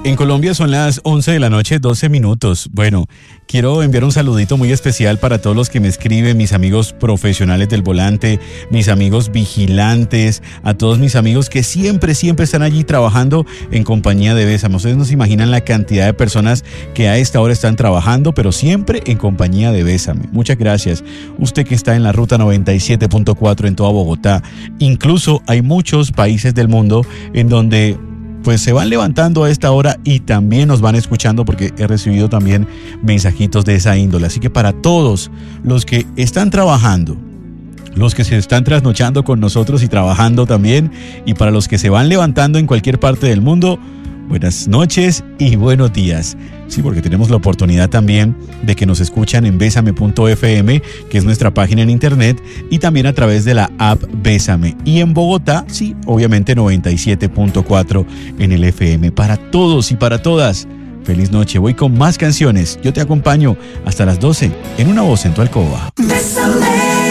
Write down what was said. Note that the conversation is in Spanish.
En Colombia son las 11 de la noche, 12 minutos. Bueno, quiero enviar un saludito muy especial para todos los que me escriben, mis amigos profesionales del volante, mis amigos vigilantes, a todos mis amigos que siempre están allí trabajando en compañía de Bésame. Ustedes no se imaginan la cantidad de personas que a esta hora están trabajando, pero siempre en compañía de Bésame. Muchas gracias. Usted que está en la ruta 97.4 en toda Bogotá. Incluso hay muchos países del mundo en donde pues se van levantando a esta hora y también nos van escuchando, porque he recibido también mensajitos de esa índole. Así que para todos los que están trabajando, los que se están trasnochando con nosotros y trabajando también, y para los que se van levantando en cualquier parte del mundo, buenas noches y buenos días. Sí, porque tenemos la oportunidad también de que nos escuchan en besame.fm, que es nuestra página en internet, y también a través de la app Bésame. Y en Bogotá, sí, obviamente 97.4 en el FM. Para todos y para todas, feliz noche. Voy con más canciones. Yo te acompaño hasta las 12 en Una Voz en tu Alcoba. Bésame.